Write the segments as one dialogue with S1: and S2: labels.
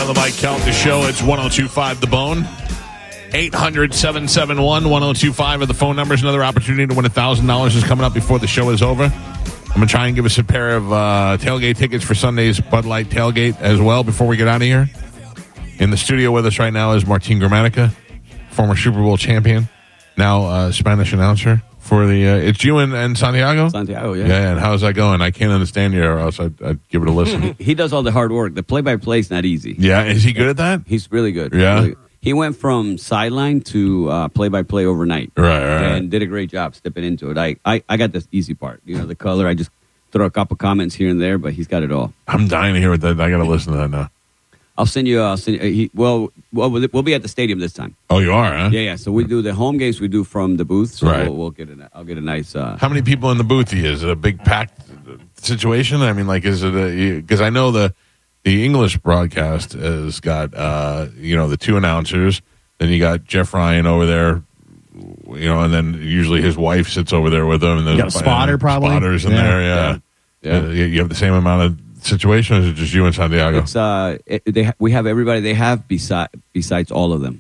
S1: Santiago, the Mike Calta Show. It's 102.5 The Bone. 800-771-1025 are the phone numbers. Another opportunity to win $1,000 is coming up before the show is over. I'm going to try and give us a pair of tailgate tickets for Sunday's Bud Light tailgate as well before we get out of here. In the studio with us right now is Martin Gramatica, former Super Bowl champion, now Spanish announcer for the... it's you and Santiago?
S2: Santiago, yeah.
S1: Yeah, and how's that going? I can't understand you, or else I'd give it a listen.
S2: He does all the hard work. The play-by-play is not easy.
S1: Yeah, is he good at that?
S2: He's really good.
S1: Yeah?
S2: Really. He went from sideline to play-by-play overnight.
S1: Right.
S2: And did a great job stepping into it. I got the easy part. You know, the color. I just throw a couple comments here and there, but he's got it all.
S1: I'm dying to hear that. I got to listen to that now.
S2: I'll send you. We'll be at the stadium this time.
S1: Oh, you are, huh?
S2: Yeah. So we do the home games. We do from the booth. So
S1: Right.
S2: I'll get a nice.
S1: How many people in the booth? Is it a big packed situation? I mean, like, is it because I know the English broadcast has got the two announcers. Then you got Jeff Ryan over there, and then usually his wife sits over there with him. And there's
S3: got a spotter, probably.
S1: Spotters in there. Yeah. You have the same amount of situation, or is it just you and Santiago?
S2: It's we have everybody they have besides all of them.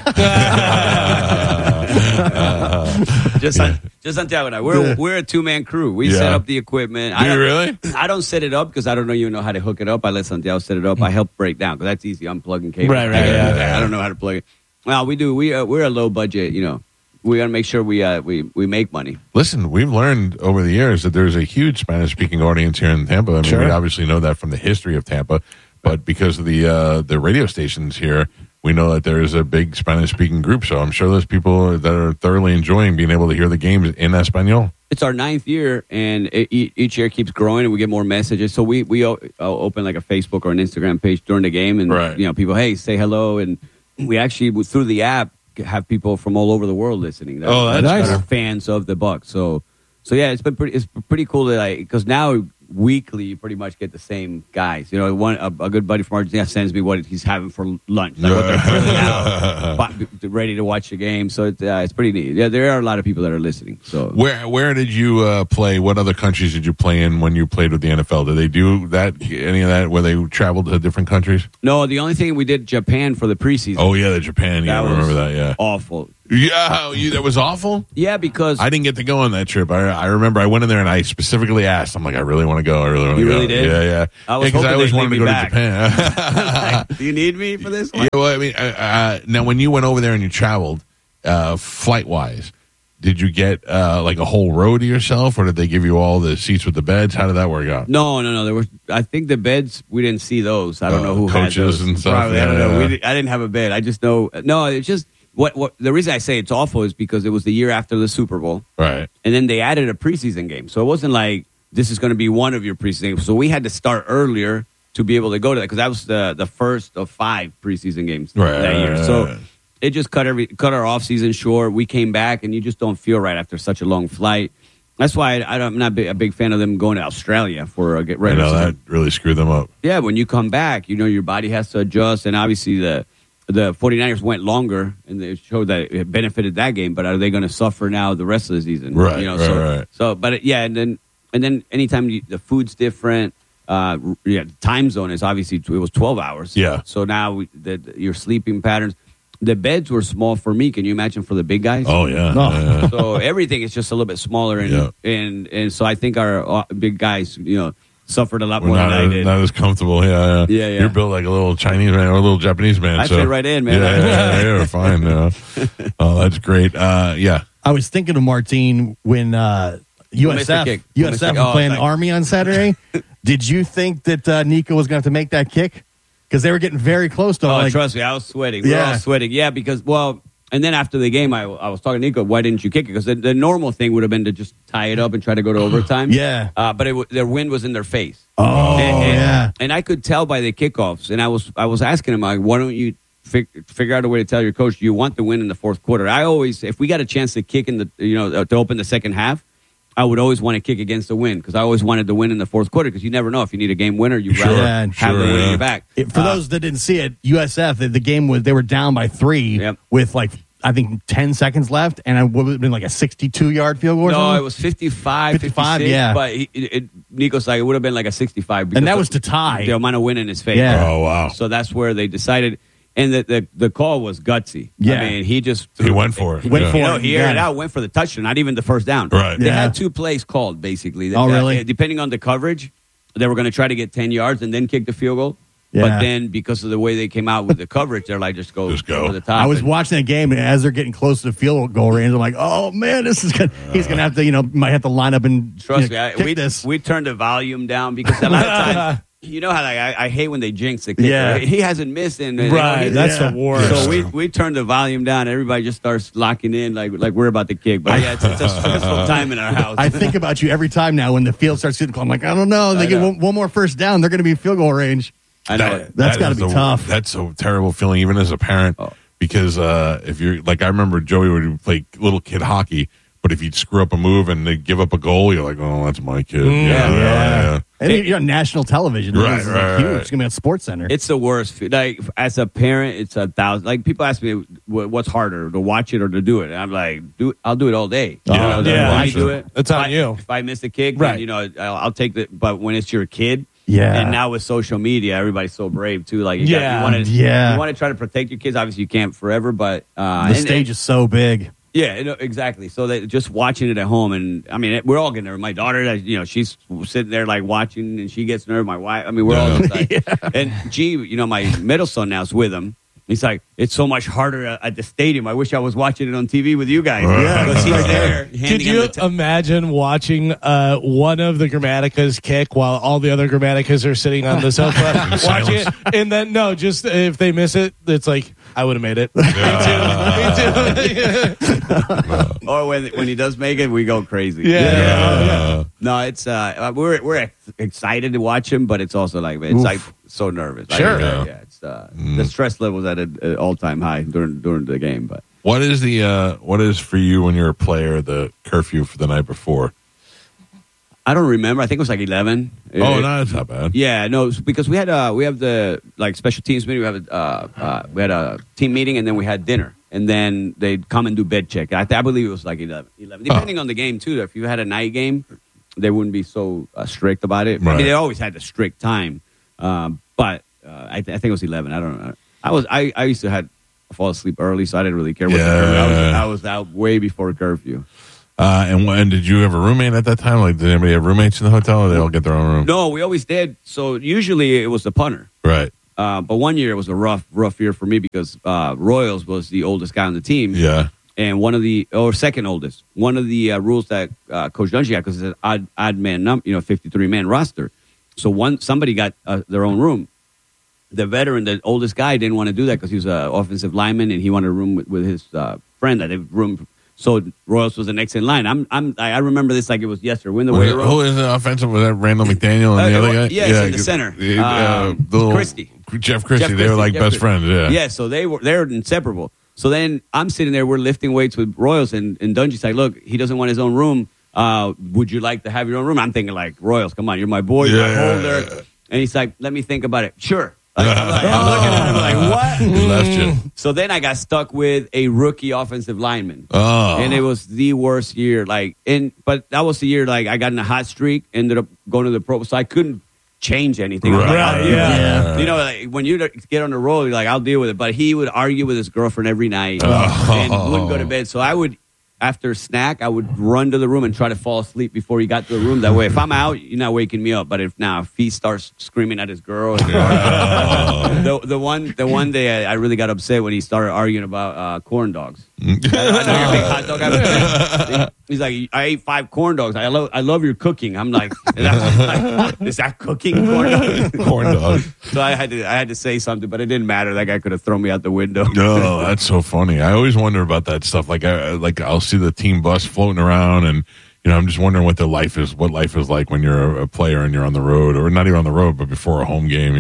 S2: Just Santiago and I. We're a two-man crew. We set up the equipment.
S1: Do you really?
S2: I don't set it up because I don't even know how to hook it up. I let Santiago set it up. I help break down because that's easy. Unplugging cables.
S3: Right.
S2: I don't know how to plug it. Well, we do. We're a low budget. We got to make sure we make money.
S1: Listen, we've learned over the years that there's a huge Spanish-speaking audience here in Tampa. I mean, we obviously know that from the history of Tampa, but because of the radio stations here, we know that there is a big Spanish-speaking group. So I'm sure there's people that are thoroughly enjoying being able to hear the games in Espanol.
S2: It's our 9th year, and each year keeps growing, and we get more messages. So we open like a Facebook or an Instagram page during the game, and people, hey, say hello, and we actually through the app have people from all over the world listening.
S1: That's nice.
S2: That are fans of the Bucs. So yeah, it's pretty cool that because now weekly you pretty much get the same guys. A good buddy from Argentina sends me what he's having for lunch, like what they're grilling out, ready to watch the game. So it's pretty neat. Yeah, there are a lot of people that are listening. So
S1: where did you play? What other countries did you play in when you played with the NFL? Did they do that? Any of that where they traveled to different countries?
S2: No, the only thing we did Japan for the preseason.
S1: Oh yeah, the Japan. Yeah, I remember that. Yeah,
S2: awful.
S1: Yeah, that was awful?
S2: Yeah, because...
S1: I didn't get to go on that trip. I remember I went in there and I specifically asked. I'm like, I really want to go.
S2: You really did?
S1: Yeah.
S2: Because
S1: I always wanted to go
S2: back.
S1: to Japan.
S2: Do you need me for this one?
S1: Yeah, well, I mean, now when you went over there and you traveled, flight-wise, did you get like a whole row to yourself, or did they give you all the seats with the beds? How did that work out?
S2: No. There was. I think the beds, we didn't see those. I don't know who
S1: coaches
S2: had those.
S1: And stuff.
S2: Probably, I don't know. I didn't have a bed. I just know. No, it's just... What the reason I say it's awful is because it was the year after the Super Bowl.
S1: Right.
S2: And then they added a preseason game. So it wasn't like this is going to be one of your preseason games. So we had to start earlier to be able to go to that because that was the first of 5 preseason games that year. So it just cut our off season short. We came back and you just don't feel right after such a long flight. That's why I'm not a big fan of them going to Australia for a get ready.
S1: I know that really screwed them up.
S2: Yeah, when you come back, your body has to adjust, and obviously the 49ers went longer, and it showed that it benefited that game. But are they going to suffer now the rest of the season?
S1: Right.
S2: Right. So, but and then anytime the food's different, the time zone is obviously it was 12 hours.
S1: Yeah.
S2: So now your sleeping patterns, the beds were small for me. Can you imagine for the big guys?
S1: Oh yeah.
S3: No.
S2: So everything is just a little bit smaller, and so I think our big guys, suffered a lot more than I did.
S1: Not as comfortable. Yeah.
S2: Yeah.
S1: You're built like a little Chinese man or a little Japanese man.
S2: I fit right in, man.
S1: Yeah, you're fine. Oh, that's great. Yeah.
S3: I was thinking of Martin when USF was playing Army on Saturday. Did you think that Nico was going to have to make that kick? Because they were getting very close to
S2: trust me, I was sweating. We were all sweating. Yeah, because, and then after the game, I was talking to Nico, why didn't you kick it? Because the normal thing would have been to just tie it up and try to go to overtime.
S3: Yeah.
S2: But their wind was in their face.
S3: Yeah.
S2: And I could tell by the kickoffs. And I was asking him, why don't you figure out a way to tell your coach you want the win in the fourth quarter? I always, if we got a chance to kick in to open the second half, I would always want to kick against the win because I always wanted to win in the fourth quarter because you never know if you need a game winner. You'd rather have the win in your back.
S3: For those that didn't see it, USF, the game was they were down by 3 with like I think 10 seconds left, and it would have been like a 62-yard field goal.
S2: No, it was 55, 56,
S3: yeah.
S2: But Nico's like, it would have been like a 65.
S3: And that was to tie.
S2: The amount of win in his favor.
S3: Yeah.
S1: Oh, wow.
S2: So that's where they decided. And the call was gutsy.
S3: Yeah.
S2: I mean, he
S1: went for it.
S2: He aired it out, went for the touchdown, not even the first down.
S1: Right.
S2: They had 2 plays called, basically.
S3: Oh, really?
S2: Depending on the coverage, they were going to try to get 10 yards and then kick the field goal.
S3: Yeah.
S2: But then, because of the way they came out with the coverage, they're like, just go over the top.
S3: I was watching that game, and as they're getting close to the field goal range, I'm like, oh, man, this is good. He's going to have to, might have to line up and
S2: Trust me,
S3: kick this.
S2: We turned the volume down because a lot of times, you know how I hate when they jinx the kicker.
S3: Yeah.
S2: He hasn't missed. And,
S4: right, that's the worst.
S2: So we turned the volume down. Everybody just starts locking in like we're about to kick. But yeah, it's a stressful time in our house.
S3: I think about you every time now when the field starts getting close. I'm like, I don't know. They get one more first down. They're going to be field goal range.
S2: I know
S3: That's got to be tough.
S1: That's a terrible feeling, even as a parent, because if you're like, I remember Joey would play little kid hockey, but if you'd screw up a move and they give up a goal, you're like, oh, that's my kid. Yeah.
S3: And you're on national television.
S1: Right,
S3: This is
S1: right,
S3: huge.
S1: right.
S3: It's going to be at Sports Center.
S2: It's the worst. Like, as a parent, it's 1,000. Like, people ask me, what's harder, to watch it or to do it? And I'm like, I'll do it all day.
S1: Yeah.
S2: I do it.
S4: It's on you.
S2: If I miss a kick,
S4: Right.
S2: then, I'll take the. But when it's your kid,
S3: Yeah.
S2: and now with social media, everybody's so brave too. Like, you want to try to protect your kids. Obviously, you can't forever, but
S3: the stage is so big.
S2: Yeah, exactly. So they just watching it at home, and I mean, we're all getting nervous. My daughter, she's sitting there like watching, and she gets nervous. My wife, I mean, we're all excited. And G, my middle son now is with him. He's like, it's so much harder at the stadium. I wish I was watching it on TV with you guys.
S3: Yeah.
S2: Because he's there.
S4: Could you imagine watching one of the Grammaticas kick while all the other Grammaticas are sitting on the sofa watching it? And then, no, just if they miss it, it's like, I would have made it. Me
S2: too. Or when he does make it, we go crazy.
S4: Yeah.
S2: No, it's we're excited to watch him, but it's also like, it's like so nervous.
S4: Sure.
S2: It's the stress level's at an all-time high during the game. But
S1: what is for you when you're a player the curfew for the night before?
S2: I don't remember. I think it was like 11.
S1: Oh, no, that's not bad.
S2: Yeah, no, because we have the like special teams meeting. We had a team meeting, and then we had dinner, and then they'd come and do bed check. I believe it was like 11. Depending on the game too. If you had a night game, they wouldn't be so strict about it.
S1: Right.
S2: I mean, they always had a strict time, but I think it was 11. I don't know. I used to fall asleep early, so I didn't really care what the curfew. I was out way before curfew.
S1: And did you have a roommate at that time? Like, did anybody have roommates in the hotel, or they all get their own room?
S2: No, we always did. So usually it was the punter.
S1: Right.
S2: But one year it was a rough year for me because Royals was the oldest guy on the team.
S1: Yeah.
S2: And second oldest. One of the rules that Coach Dungy had, because it's an odd man number, 53 man roster. So somebody got their own room. The veteran, the oldest guy, didn't want to do that because he was an offensive lineman and he wanted a room with his friend. That they room. So Royals was the next in line. I remember this like it was yesterday. Win the way.
S1: Who is the offensive? Was that Randall McDaniel and the other guy?
S2: Yeah, in the center. Christie.
S1: Jeff Christie. They were like best friends. Yeah.
S2: Yeah. So they're inseparable. So then I'm sitting there. We're lifting weights with Royals, and Dungy's like, "Look, he doesn't want his own room. Would you like to have your own room?" I'm thinking like, Royals, come on, you're my boy, you're my holder. And he's like, "Let me think about it." Sure. I'm looking at him like, what?
S1: He left you.
S2: So then I got stuck with a rookie offensive lineman.
S1: Oh.
S2: And it was the worst year. But that was the year I got in a hot streak, ended up going to the Pro Bowl, so I couldn't change anything.
S4: Right.
S2: Yeah. When you get on the roll, you're like, I'll deal with it. But he would argue with his girlfriend every night and wouldn't go to bed. So I would, after snack, I would run to the room and try to fall asleep before he got to the room. That way, if I'm out, you're not waking me up. But if he starts screaming at his girl, the one day I really got upset when he started arguing about corn dogs. I know you're a big hot dog guy. He's like, I ate 5 corn dogs. I love your cooking. I'm like, is that cooking corn dogs?
S1: Corn dogs.
S2: So I had to say something, but it didn't matter. That guy could have thrown me out the window.
S1: No, that's so funny. I always wonder about that stuff. Like I'll see the team bus floating around, and I'm just wondering what life is like when you're a player and you're on the road, or not even on the road, but before a home game.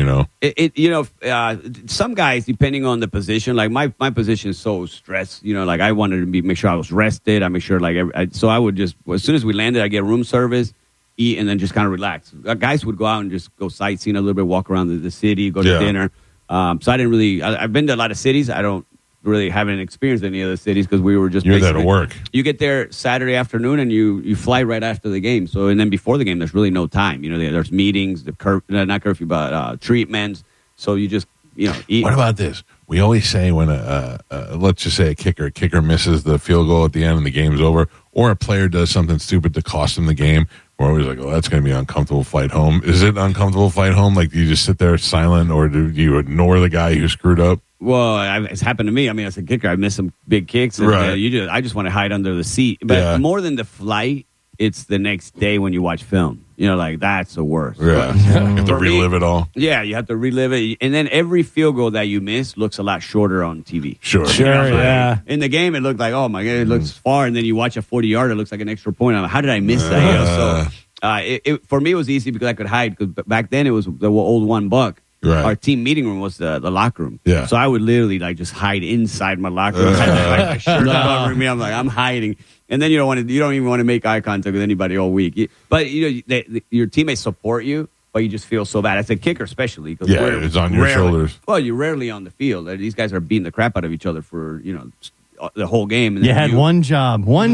S2: Some guys, depending on the position, like my position is so stressed. Like I wanted to make sure I was rested. I make sure so I would just, as soon as we landed, I get room service, eat, and then just kind of relax. Guys would go out and just go sightseeing a little bit, walk around the city, go to dinner. So I didn't really. I've been to a lot of cities. I don't really haven't experienced any of the cities because we were just.
S1: You're there to work.
S2: You get there Saturday afternoon and you fly right after the game. So and then before the game, there's really no time. There's meetings, not curfew, but treatments. So you just eat.
S1: What about this? We always say when let's just say a kicker misses the field goal at the end and the game's over, or a player does something stupid to cost him the game. We're always like, oh, that's going to be an uncomfortable flight home. Is it an uncomfortable flight home? Like, do you just sit there silent, or do you ignore the guy who screwed up?
S2: Well, it's happened to me. I mean, as a kicker, I missed some big kicks. And,
S1: right.
S2: I just want to hide under the seat. But more than the flight, it's the next day when you watch film. That's the worst.
S1: Yeah. You have to relive it all.
S2: Yeah, you have to relive it. And then every field goal that you miss looks a lot shorter on TV.
S1: Sure,
S4: yeah.
S2: In the game, it looked like, oh, my God, it looks far. And then you watch a 40-yarder, it looks like an extra point. I'm like, how did I miss that? For me, it was easy because I could hide. Because back then, it was the old $1.
S1: Right.
S2: Our team meeting room was the locker room.
S1: Yeah.
S2: So I would literally just hide inside my locker room. My shirt covering me. I'm like, I'm hiding. And then you don't even want to make eye contact with anybody all week. But your teammates support you, but you just feel so bad. As a kicker, especially.
S1: Yeah, it's on your shoulders.
S2: Well, you're rarely on the field. These guys are beating the crap out of each other for the whole game. And
S3: you had one job.
S2: You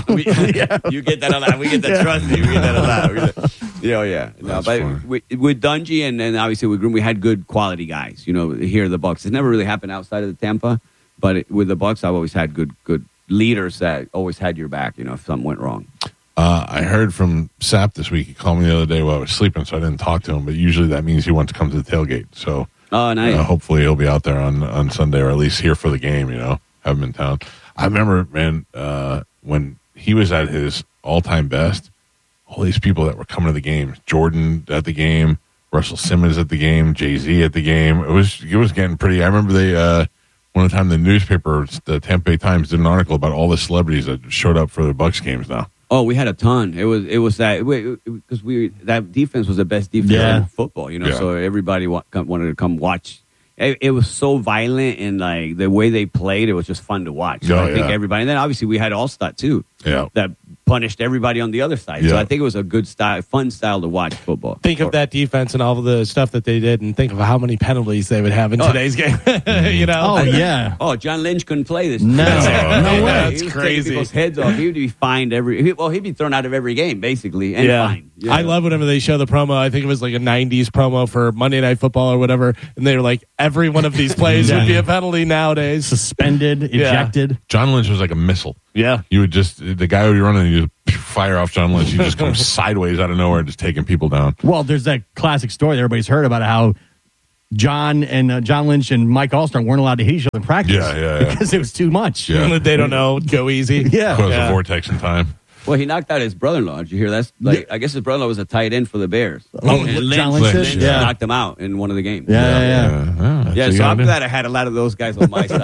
S2: get that a lot. We get that trust. You get that a lot. Yeah. No, but with Dungy and obviously with Groom, we had good quality guys. Here the Bucs. It's never really happened outside of the Tampa, but with the Bucs, I've always had good leaders that always had your back. If something went wrong.
S1: I heard from Sapp this week. He called me the other day while I was sleeping, so I didn't talk to him. But usually that means he wants to come to the tailgate. So
S2: nice.
S1: Hopefully he'll be out there on Sunday, or at least here for the game. Have him in town. I remember, man, when he was at his all-time best, all these people that were coming to the game, Jordan at the game, Russell Simmons at the game, Jay-Z at the game. It was getting pretty. I remember they one time the newspaper, the Tampa Bay Times, did an article about all the celebrities that showed up for the Bucs games now.
S2: Oh, we had a ton. It was that because that defense was the best defense in football. So everybody wanted to come watch. It was so violent, and like the way they played, it was just fun to watch. So I think everybody, and then obviously we had Allstott too.
S1: Yeah.
S2: That punished everybody on the other side. Yeah. So I think it was a good style, fun style to watch football.
S4: Think of that defense and all of the stuff that they did, and think of how many penalties they would have in today's game.
S3: Oh yeah.
S2: Oh, John Lynch couldn't play this.
S3: No way.
S4: That's crazy.
S2: People's heads off. He would be fined he'd be thrown out of every game basically, and fined.
S4: Yeah. I love whenever they show the promo. I think it was like a 90s promo for Monday Night Football or whatever, and they were like, every one of these plays would be a penalty nowadays.
S3: Suspended, ejected.
S1: John Lynch was like a missile.
S4: Yeah.
S1: You would the guy would be running, and you just fire off John Lynch. You just come sideways out of nowhere, just taking people down.
S3: Well, there's that classic story that everybody's heard about how John Lynch and Mike Allstott weren't allowed to hit each other in practice.
S1: Yeah.
S3: Because it was too much.
S1: Yeah.
S4: They don't know. Go easy.
S3: Yeah.
S1: Cause a vortex in time.
S2: Well, he knocked out his brother-in-law. Did you hear that? I guess his brother-in-law was a tight end for the Bears.
S3: John Lynch
S2: knocked him out in one of the games.
S3: Yeah.
S2: So I'm glad I had a lot of those guys on my side.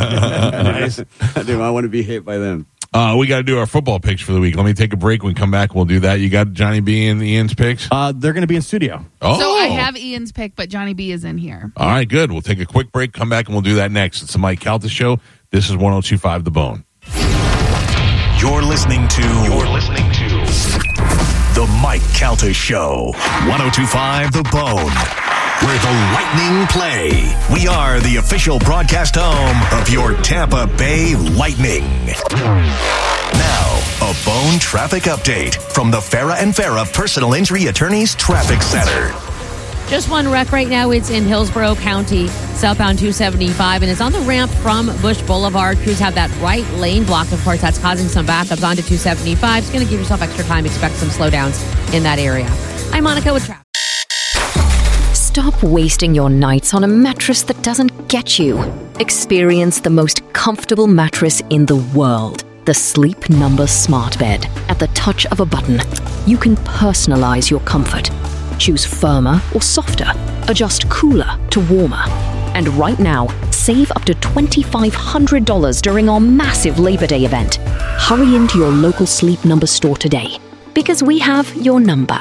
S2: I want to be hit by them.
S1: We got to do our football picks for the week. Let me take a break. When we come back, we'll do that. You got Johnny B and Ian's picks?
S3: They're going to be in studio.
S1: Oh.
S5: So I have Ian's pick, but Johnny B is in here.
S1: All right, good. We'll take a quick break, come back, and we'll do that next. It's the Mike Calta Show. This is 102.5 The Bone.
S6: You're listening to The Mike Calta Show. 102.5 The Bone, where the Lightning play. We are the official broadcast home of your Tampa Bay Lightning. Now, a Bone traffic update from the Farah and Farah Personal Injury Attorneys Traffic Center.
S7: Just one wreck right now. It's in Hillsborough County, southbound 275, and it's on the ramp from Bush Boulevard. Crews have that right lane blocked. Of course, that's causing some backups onto 275. It's going to give yourself extra time. Expect some slowdowns in that area. I'm Monica with traffic.
S8: Stop wasting your nights on a mattress that doesn't get you. Experience the most comfortable mattress in the world. The Sleep Number Smart Bed. At the touch of a button, you can personalize your comfort. Choose firmer or softer. Adjust cooler to warmer. And right now, save up to $2,500 during our massive Labor Day event. Hurry into your local Sleep Number store today, because we have your number.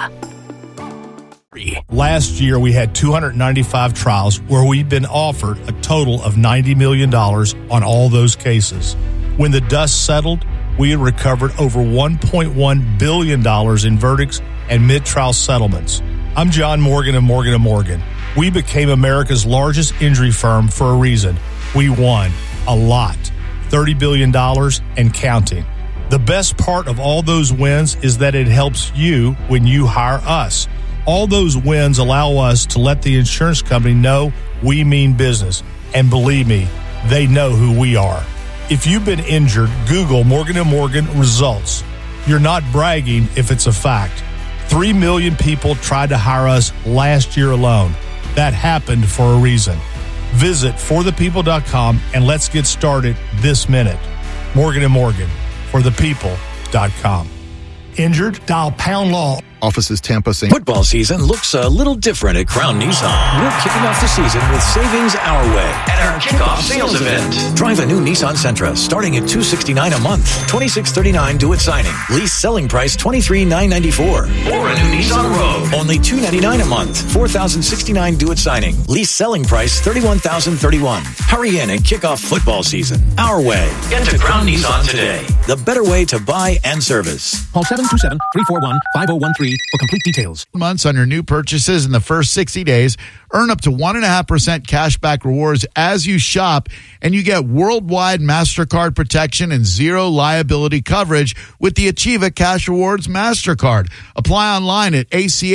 S9: Last year, we had 295 trials where we've been offered a total of $90 million on all those cases. When the dust settled, we had recovered over $1.1 billion in verdicts and mid-trial settlements. I'm John Morgan of Morgan & Morgan. We became America's largest injury firm for a reason. We won. a lot, $30 billion and counting. The best part of all those wins is that it helps you when you hire us. All those wins allow us to let the insurance company know we mean business. And believe me, they know who we are. If you've been injured, Google Morgan & Morgan results. You're not bragging if it's a fact. 3 million people tried to hire us last year alone. That happened for a reason. Visit forthepeople.com and let's get started this minute. Morgan & Morgan, forthepeople.com. Injured? Dial pound law.
S10: Offices Tampa, St.
S11: Football season looks a little different at Crown Nissan. We're kicking off the season with savings our way at our kickoff sales event. Drive a new Nissan Sentra starting at $269 a month, $2639 due at signing. Lease selling price $23,994. Or a new Nissan Rogue, only $299 a month, $4,069 due at signing. Lease selling price $31,031. Hurry in and kick off football season our way. Get to Crown Nissan today. The better way to buy and service.
S12: Call 727-341-5013 for complete details.
S13: Months on your new purchases in the first 60 days. Earn up to 1.5% cash back rewards as you shop, and you get worldwide MasterCard protection and zero liability coverage with the Achieva Cash Rewards MasterCard. Apply online at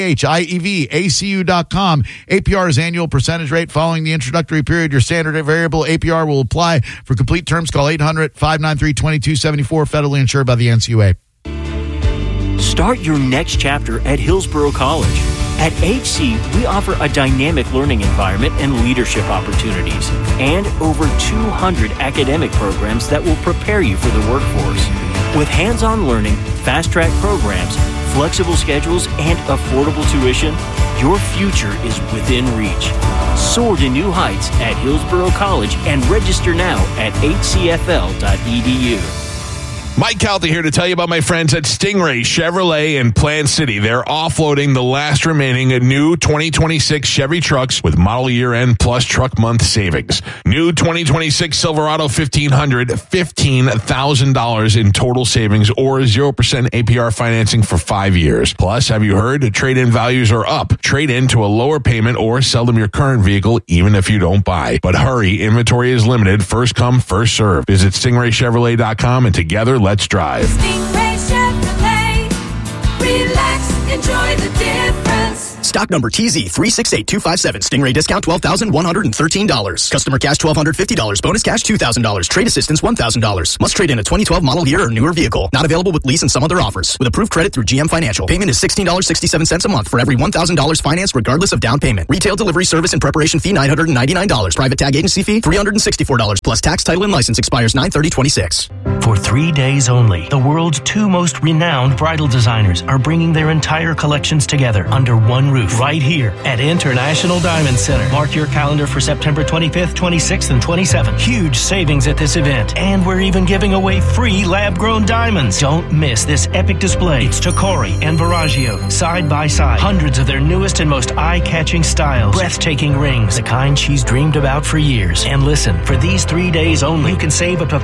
S13: ACHIEVACU.com. APR's annual percentage rate following the introductory period. Your standard variable APR will apply. For complete terms, call 800-593-2274, federally insured by the NCUA.
S14: Start your next chapter at Hillsborough College. At HC, we offer a dynamic learning environment and leadership opportunities, and over 200 academic programs that will prepare you for the workforce. With hands-on learning, fast-track programs, flexible schedules, and affordable tuition, your future is within reach. Soar to new heights at Hillsborough College and register now at hcfl.edu.
S1: Mike Calta here to tell you about my friends at Stingray Chevrolet in Plant City. They're offloading the last remaining new 2026 Chevy trucks with model year end plus truck month savings. New 2026 Silverado 1500, $15,000 in total savings or 0% APR financing for 5 years. Plus, have you heard? Trade-in values are up. Trade in to a lower payment or sell them your current vehicle even if you don't buy. But hurry, inventory is limited. First come, first serve. Visit StingrayChevrolet.com and together, let's drive.
S15: Stingray Chevrolet. Relax, enjoy the difference.
S16: Stock number TZ368257. Stingray discount $12,113. Customer cash $1,250. Bonus cash $2,000. Trade assistance $1,000. Must trade in a 2012 model year or newer vehicle. Not available with lease and some other offers. With approved credit through GM Financial. Payment is $16.67 a month for every $1,000 financed regardless of down payment. Retail delivery service and preparation fee $999. Private tag agency fee $364. Plus tax, title, and license expires 9/30/26.
S17: For 3 days only, the world's two most renowned bridal designers are bringing their entire collections together under one roof. Right here at International Diamond Center. Mark your calendar for September 25th, 26th, and 27th. Huge savings at this event. And we're even giving away free lab-grown diamonds. Don't miss this epic display. It's Tacori and Verragio, side by side. Hundreds of their newest and most eye-catching styles. Breathtaking rings, the kind she's dreamed about for years. And listen, for these 3 days only, you can save up to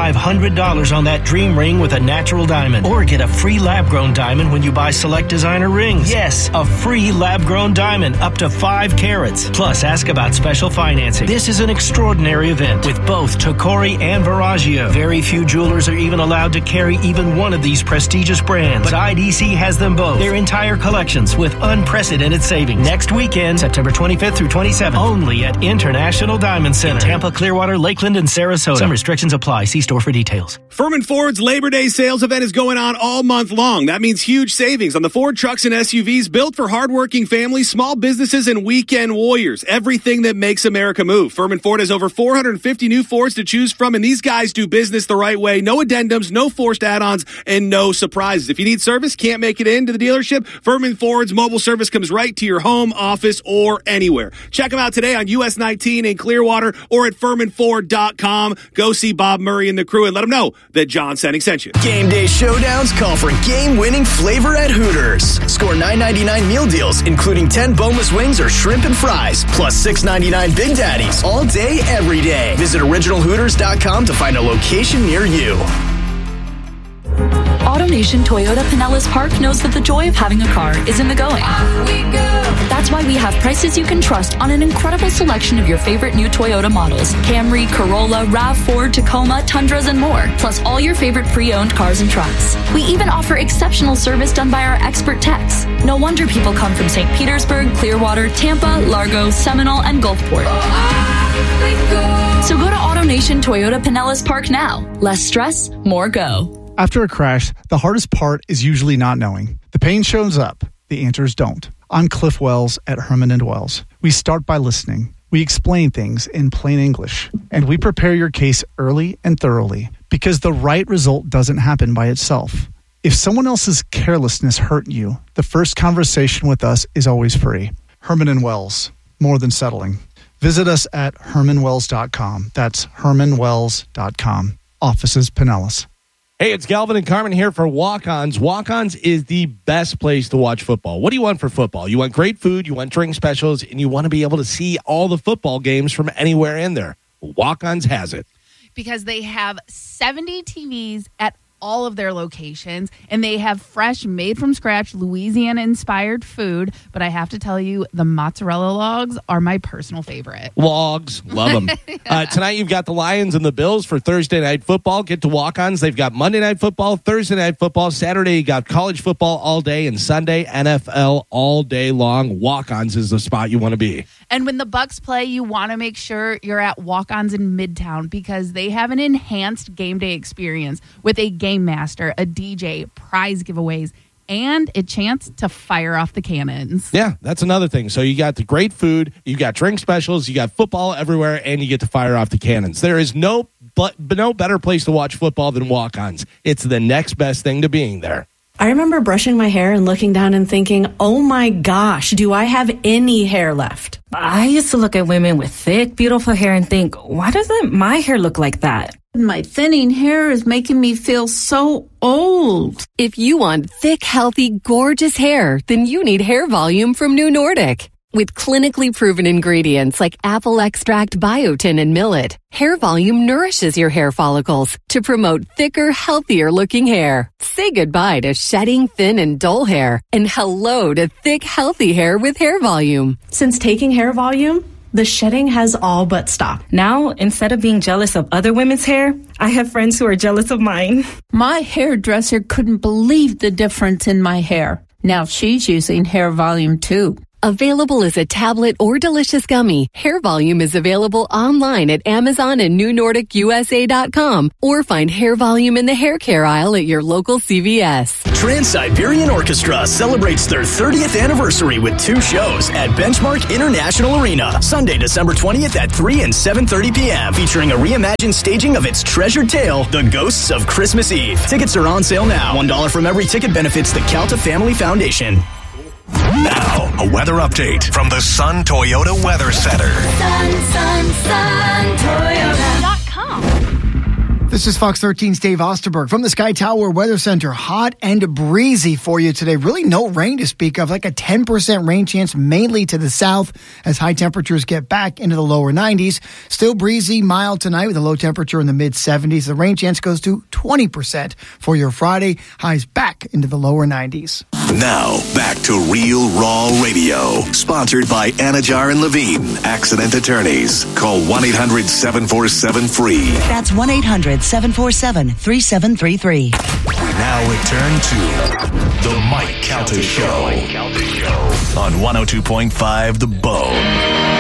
S17: $4,500 on that dream ring with a natural diamond. Or get a free lab-grown diamond when you buy select designer rings. Yes, a free lab-grown diamond up to 5 carats. Plus, ask about special financing. This is an extraordinary event with both Tacori and Verragio. Very few jewelers are even allowed to carry even one of these prestigious brands. But IDC has them both. Their entire collections with unprecedented savings. Next weekend, September 25th through 27th. Only at International Diamond Center. In Tampa, Clearwater, Lakeland, and Sarasota. Some restrictions apply. See store for details.
S18: Furman Ford's Labor Day sales event is going on all month long. That means huge savings on the Ford trucks and SUVs built for hardworking families, small businesses, and weekend warriors. Everything that makes America move. Furman Ford has over 450 new Fords to choose from, and these guys do business the right way. No addendums, no forced add-ons, and no surprises. If you need service, can't make it into the dealership, Furman Ford's mobile service comes right to your home, office, or anywhere. Check them out today on US 19 in Clearwater or at FurmanFord.com. Go see Bob Murray and the crew and let them know that John Senning sent you.
S16: Game day showdowns call for game-winning flavor at Hooters. Score $9.99 meal deals, including 10 boneless wings or shrimp and fries, plus $6.99 Big Daddies, all day, every day. Visit OriginalHooters.com to find a location near you.
S10: AutoNation Toyota Pinellas Park knows that the joy of having a car is in the going. That's why we have prices you can trust on an incredible selection of your favorite new Toyota models. Camry, Corolla, RAV4, Tacoma, Tundras, and more. Plus all your favorite pre-owned cars and trucks. We even offer exceptional service done by our expert techs. No wonder people come from St. Petersburg, Clearwater, Tampa, Largo, Seminole, and Gulfport. So go to AutoNation Toyota Pinellas Park now. Less stress, more go.
S19: After a crash, the hardest part is usually not knowing. The pain shows up. The answers don't. I'm Cliff Wells at Herman & Wells. We start by listening. We explain things in plain English. And we prepare your case early and thoroughly because the right result doesn't happen by itself. If someone else's carelessness hurt you, the first conversation with us is always free. Herman & Wells. More than settling. Visit us at HermanWells.com. That's HermanWells.com. Offices Pinellas.
S4: Hey, it's Galvin and Carmen here for Walk-Ons. Walk-Ons is the best place to watch football. What do you want for football? You want great food, you want drink specials, and you want to be able to see all the football games from anywhere in there. Walk-Ons has it.
S5: Because they have 70 TVs at all of their locations, and they have fresh, made-from-scratch, Louisiana-inspired food. But I have to tell you, the mozzarella logs are my personal favorite.
S4: Logs, love them. Tonight, you've got the Lions and the Bills for Thursday Night Football. Get to Walk-Ons. They've got Monday Night Football, Thursday Night Football. Saturday, you got college football all day, and Sunday, NFL all day long. Walk-Ons is the spot you want to be.
S5: And when the Bucks play, you want to make sure you're at Walk-Ons in Midtown because they have an enhanced game day experience with a game master, a DJ, prize giveaways, and a chance to fire off the cannons.
S4: Yeah, that's another thing. So you got the great food, you got drink specials, you got football everywhere, and you get to fire off the cannons. There is no better place to watch football than Walk-Ons. It's the next best thing to being there.
S20: I remember brushing my hair and looking down and thinking, oh my gosh, do I have any hair left?
S21: I used to look at women with thick, beautiful hair and think, why doesn't my hair look like that?
S22: My thinning hair is making me feel so old.
S23: If you want thick, healthy, gorgeous hair, then you need Hair Volume from New Nordic. With clinically proven ingredients like apple extract, biotin, and millet, Hair Volume nourishes your hair follicles to promote thicker, healthier looking hair. Say goodbye to shedding, thin, and dull hair, and hello to thick, healthy hair with Hair Volume.
S20: Since taking Hair Volume, the shedding has all but stopped.
S21: Now, instead of being jealous of other women's hair, I have friends who are jealous of mine.
S22: My hairdresser couldn't believe the difference in my hair. Now she's using Hair Volume too.
S23: Available as a tablet or delicious gummy, Hair Volume is available online at Amazon and NewNordicUSA.com, or find Hair Volume in the hair care aisle at your local CVS.
S16: Trans-Siberian Orchestra celebrates their 30th anniversary with 2 shows at Benchmark International Arena, Sunday, December 20th at 3 and 7:30 p.m., featuring a reimagined staging of its treasured tale, The Ghosts of Christmas Eve. Tickets are on sale now. $1 from every ticket benefits the Calta Family Foundation.
S6: Now, a weather update from the Sun Toyota Weather Center.
S24: Toyota.com. This is Fox 13's Dave Osterberg from the Sky Tower Weather Center. Hot and breezy for you today. Really no rain to speak of, like a 10% rain chance mainly to the south as high temperatures get back into the lower 90s. Still breezy, mild tonight with a low temperature in the mid-70s. The rain chance goes to 20% for your Friday. Highs back into the lower 90s.
S6: Now, back to Real Raw Radio. Sponsored by Anajar and Levine, accident attorneys. Call 1-800-747-FREE.
S25: That's 1-800-747-3733.
S6: We now return to The Mike Calta Show on 102.5 The Bone.